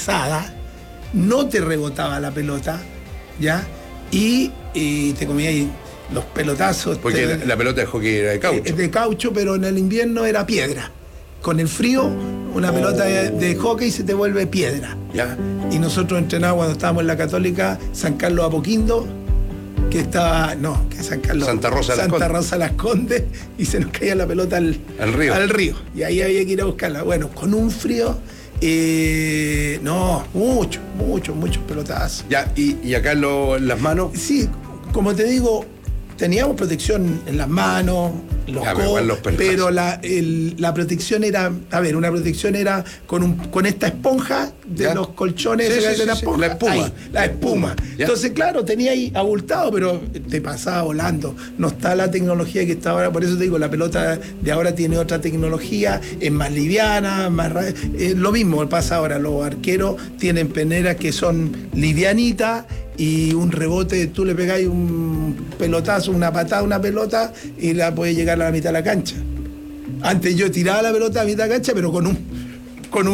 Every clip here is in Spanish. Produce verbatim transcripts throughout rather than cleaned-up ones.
pesada, no te rebotaba la pelota, ¿ya? Y, y te comía ahí los pelotazos. Porque te, la, la pelota de hockey era de caucho. Es de caucho, pero en el invierno era piedra. Con el frío, una oh. pelota de, de hockey se te vuelve piedra. Ya. Y nosotros entrenábamos cuando estábamos en la Católica, San Carlos Apoquindo, que estaba, no, que San Carlos. Santa Rosa Santa Las Rosa Las Condes, y se nos caía la pelota al, al, río. al río. Y ahí había que ir a buscarla. Bueno, con un frío, eh, no, muchos, muchos, muchos pelotazos. Ya, ¿y, y acá en, lo, en las manos? Sí, como te digo, teníamos protección en las manos, los ya, codos, los pero la, el, la protección era, a ver, una protección era con, un, con esta esponja de ¿ya? Los colchones sí, de, sí, de la, sí, esponja, la espuma. ahí, la espuma. ¿Ya? Entonces, claro, tenía ahí abultado, pero te pasaba volando. No está la tecnología que está ahora, por eso te digo, la pelota de ahora tiene otra tecnología, es más liviana, más eh, lo mismo pasa ahora, los arqueros tienen peneras que son livianitas, y un rebote, tú le pegáis un pelotazo, una patada, una pelota y la puedes llegar a la mitad de la cancha. Antes yo tiraba la pelota a la mitad de la cancha, pero con un con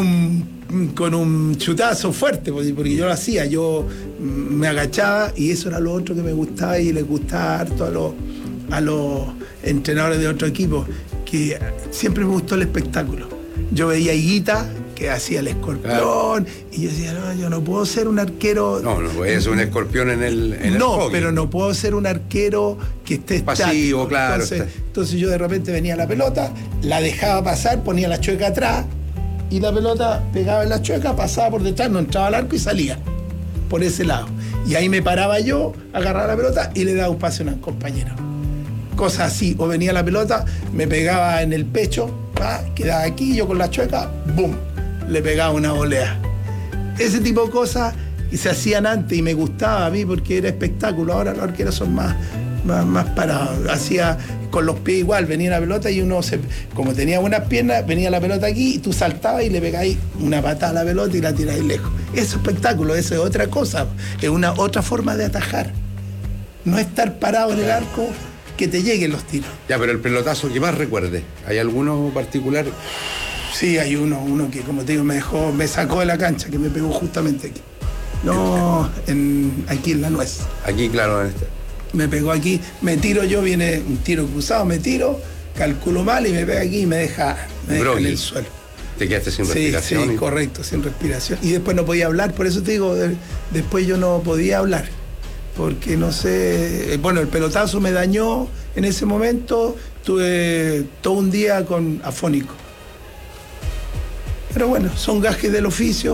un con un chutazo fuerte, porque yo lo hacía, yo me agachaba y eso era lo otro que me gustaba y les gustaba harto a los a los entrenadores de otro equipo, que siempre me gustó el espectáculo. Yo veía a Higuita que hacía el escorpión, claro. Y yo decía, no, yo no puedo ser un arquero. No, no puede ser un escorpión en el en No, el hockey. Pero no puedo ser un arquero que esté pasivo, estático. Claro. Entonces, está. entonces yo de repente venía a la pelota, la dejaba pasar, ponía la chueca atrás y la pelota pegaba en la chueca, pasaba por detrás, no entraba al arco y salía por ese lado. Y ahí me paraba yo, agarraba la pelota y le daba un pase a un compañero. Cosas así, o venía la pelota, me pegaba en el pecho, ¿va? Quedaba aquí, yo con la chueca, ¡bum!, le pegaba una volea. Ese tipo de cosas y se hacían antes y me gustaba a mí porque era espectáculo. Ahora los arqueros son más, más, más parados. Hacía con los pies igual, venía la pelota y uno, se, como tenía buenas piernas, venía la pelota aquí y tú saltabas y le pegáis una patada a la pelota y la tiráis lejos. Eso es espectáculo, eso es otra cosa, es una otra forma de atajar. No estar parado en el arco, que te lleguen los tiros. Ya, pero el pelotazo que más recuerde, ¿hay alguno particular? Sí, hay uno, uno que, como te digo, me dejó, me sacó de la cancha, que me pegó justamente aquí. No, en, aquí en la nuez. Aquí, claro, en este. Me pegó aquí, me tiro yo, viene un tiro cruzado, me tiro, calculo mal y me pega aquí y me deja, me deja en el suelo. Te quedaste sin sí, respiración. Sí, y... correcto, sin respiración. Y después no podía hablar, por eso te digo, de, después yo no podía hablar. Porque no sé, bueno, el pelotazo me dañó en ese momento, tuve todo un día con afónico. Pero bueno, son gajes del oficio.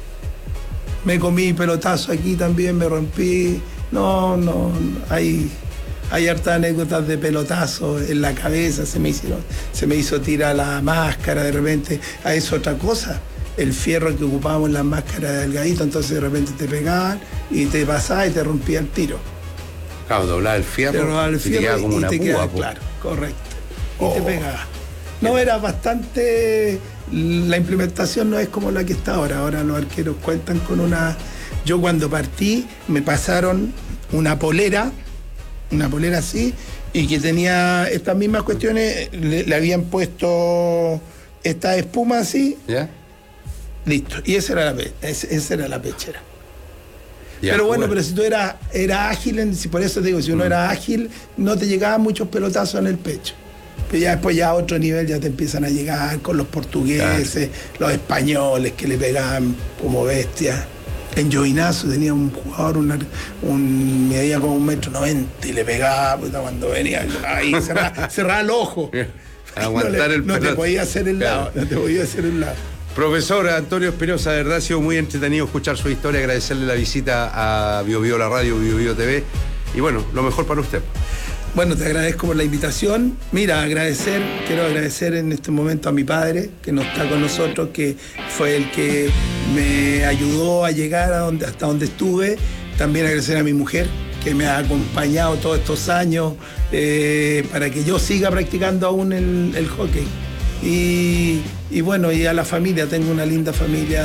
Me comí pelotazo aquí también, me rompí. No, no, hay, hay hartas anécdotas de pelotazo en la cabeza, se me hicieron, se me hizo tirar la máscara de repente. A eso otra cosa, el fierro que ocupábamos en las máscaras delgadito, entonces de repente te pegaban y te pasaba y te rompía el tiro. Claro, doblaba el fierro, te doblaba el fierro y te quedaba como y una te púa. Quedaba, po. claro, correcto. Y oh. te pegaba. No, era bastante... La implementación no es como la que está ahora. Ahora los arqueros cuentan con una... Yo cuando partí me pasaron una polera, una polera así, y que tenía estas mismas cuestiones, le, le habían puesto esta espuma así. ¿Ya? Listo. Y esa era la, pe esa, esa era la pechera. Ya, pero bueno, bueno, pero si tú eras, eras ágil, en, si por eso te digo, si uno mm. era ágil, no te llegaban muchos pelotazos en el pecho. Pero ya después ya a otro nivel ya te empiezan a llegar con los portugueses, claro. Los españoles que le pegaban como bestias. En Joinazo tenía un jugador, un, un medía como un metro noventa y le pegaba, puta, cuando venía ahí, cerraba, cerraba el ojo. Aguantar no le, el No te podía hacer el lado, claro. no te podía hacer el lado. Profesor Antonio Espinosa, de verdad ha sido muy entretenido escuchar su historia, agradecerle la visita a Bio Bio la radio, Bio Bio T V, y bueno, lo mejor para usted. Bueno, te agradezco por la invitación. Mira, agradecer, quiero agradecer en este momento a mi padre, que no está con nosotros, que fue el que me ayudó a llegar a donde, hasta donde estuve. También agradecer a mi mujer, que me ha acompañado todos estos años eh, para que yo siga practicando aún el, el hockey. Y, y bueno, y a la familia, tengo una linda familia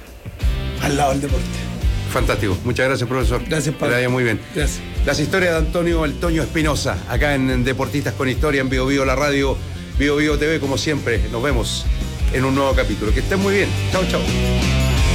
al lado del deporte. Fantástico. Muchas gracias, profesor. Gracias, Pablo. Que vaya muy bien. Gracias. Las historias de Antonio El Toño Espinosa, acá en Deportistas con Historia, en Bio Bio la radio, Bio Bio T V, como siempre. Nos vemos en un nuevo capítulo. Que estén muy bien. Chau, chau.